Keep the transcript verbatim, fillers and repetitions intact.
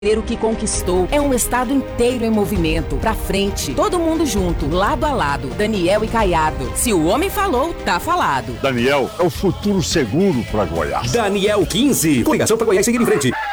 O que conquistou é um estado inteiro em movimento, pra frente, todo mundo junto, lado a lado, Daniel e Caiado. Se o homem falou, tá falado. Daniel é o futuro seguro pra Goiás. Daniel quinze, coligação pra Goiás seguir em frente.